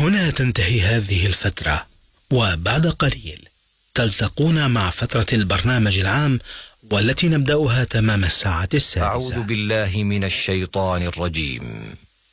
هنا تنتهي هذه الفترة، وبعد قليل تلتقون مع فترة البرنامج العام والتي نبدأها تمام الساعة 6. أعوذ بالله من الشيطان الرجيم.